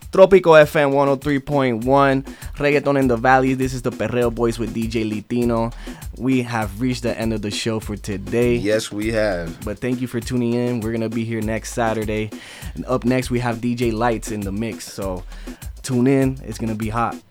Tropico FM 103.1, Reggaeton in the Valley. This is the Perreo Boys with DJ Litino. We have reached the end of the show for today. Yes, we have. But thank you for tuning in. We're going to be here next Saturday. And up next, we have DJ Lights in the mix. So tune in. It's going to be hot.